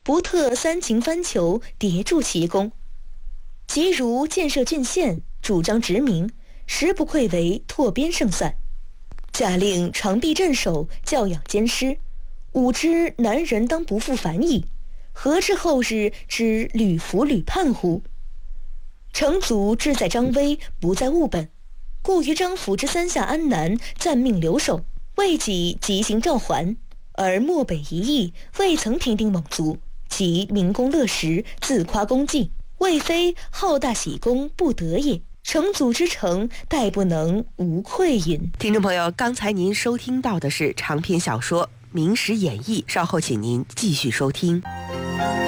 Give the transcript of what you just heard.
不特三秦藩酋迭助其功。即如建设郡县，主张殖民，实不愧为拓边胜算。假令长臂镇守，教养监师，吾知南人当不复反矣。何至后日之屡服屡叛乎？成祖志在张威，不在务本，故于张府之三下安南，暂命留守，为己急行召还，而漠北一役，未曾平定蒙族，即明功乐时，自夸功绩，未非好大喜功不得也。成祖之诚，殆不能无愧允。 听众朋友，刚才您收听到的是长篇小说《明史演义》，稍后请您继续收听。